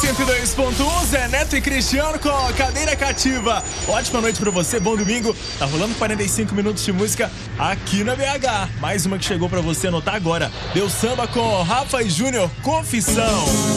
102.1, Zé Neto e Cristiano com a Cadeira Cativa. Ótima noite pra você, bom domingo. Tá rolando 45 minutos de música aqui na BH. Mais uma que chegou pra você anotar agora. Deu samba com Rafa e Júnior, Confissão.